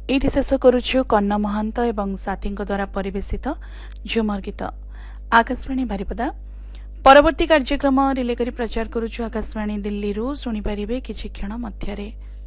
ଏଇଠି ଶେଷ କରୁଛୁ କର୍ଣ୍ଣ ମହାନ୍ତ ଏବଂ ସାଥୀଙ୍କ ଦ୍ୱାରା ପରିବେଶିତ ଝୁମର ଗୀତ। ଆକାଶବାଣୀ ବାରିପଦା ପରବର୍ତ୍ତୀ କାର୍ଯ୍ୟକ୍ରମ ରିଲେ କରି ପ୍ରଚାର କରୁଛୁ ଆକାଶବାଣୀ ଦିଲ୍ଲୀରୁ। ଶୁଣିପାରିବେ କିଛି କ୍ଷଣ ମଧ୍ୟରେ।